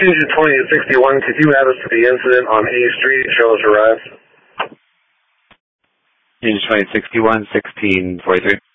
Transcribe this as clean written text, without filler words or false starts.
Engine 2861, could you add us to the incident on A Street? Show us arrived. Engine 2861, 1643.